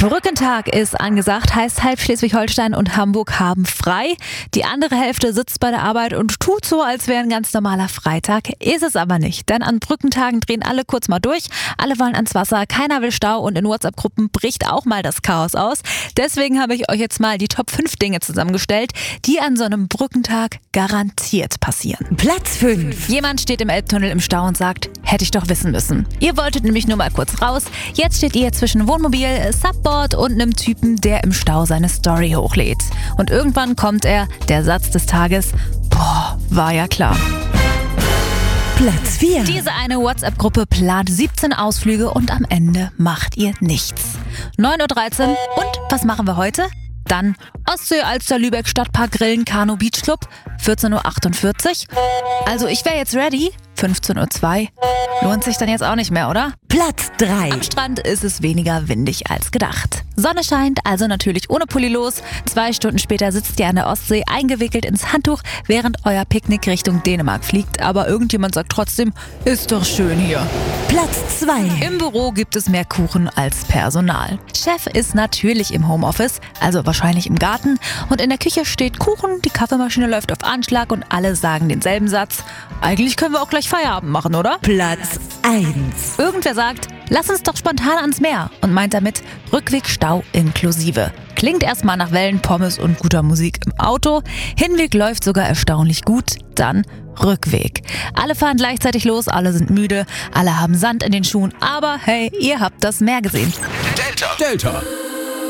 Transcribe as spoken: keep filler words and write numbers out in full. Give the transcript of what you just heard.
Brückentag ist angesagt, heißt halb Schleswig-Holstein und Hamburg haben frei. Die andere Hälfte sitzt bei der Arbeit und tut so, als wäre ein ganz normaler Freitag. Ist es aber nicht, denn an Brückentagen drehen alle kurz mal durch. Alle wollen ans Wasser, keiner will Stau und in WhatsApp-Gruppen bricht auch mal das Chaos aus. Deswegen habe ich euch jetzt mal die Top fünf Dinge zusammengestellt, die an so einem Brückentag garantiert passieren. Platz fünf. Jemand steht im Elbtunnel im Stau und sagt, hätte ich doch wissen müssen. Ihr wolltet nämlich nur mal kurz raus. Jetzt steht ihr zwischen Wohnmobil, Subboard und einem Typen, der im Stau seine Story hochlädt. Und irgendwann kommt er, der Satz des Tages, boah, war ja klar. Platz vier. Diese eine WhatsApp-Gruppe plant siebzehn Ausflüge und am Ende macht ihr nichts. neun Uhr dreizehn und was machen wir heute? Dann Ostsee, Alster, Lübeck, Stadtpark, Grillen, Kanu, Beachclub, vierzehn Uhr achtundvierzig. Also ich wäre jetzt ready, fünfzehn Uhr zwei. Lohnt sich dann jetzt auch nicht mehr, oder? Platz drei. Am Strand ist es weniger windig als gedacht. Sonne scheint, also natürlich ohne Pulli los. Zwei Stunden später sitzt ihr an der Ostsee eingewickelt ins Handtuch, während euer Picknick Richtung Dänemark fliegt. Aber irgendjemand sagt trotzdem, ist doch schön hier. Platz zwei. Im Büro gibt es mehr Kuchen als Personal. Chef ist natürlich im Homeoffice, also wahrscheinlich im Garten. Und in der Küche steht Kuchen, die Kaffeemaschine läuft auf Anschlag und alle sagen denselben Satz. Eigentlich können wir auch gleich Feierabend machen, oder? Platz eins. Irgendwer sagt, lass uns doch spontan ans Meer und meint damit Rückweg-Stau inklusive. Klingt erstmal nach Wellen, Pommes und guter Musik im Auto. Hinweg läuft sogar erstaunlich gut. Dann Rückweg. Alle fahren gleichzeitig los, alle sind müde, alle haben Sand in den Schuhen, aber hey, ihr habt das Meer gesehen. Delta. Delta.